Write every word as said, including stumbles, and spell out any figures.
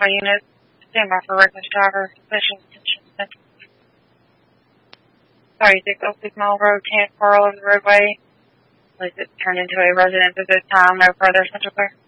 All units, stand by for reckless driver. Special attention. thirty-six oh six Mile Road, Camp Pearl of the roadway. Please it's turned into a residence at this time. No further central clear.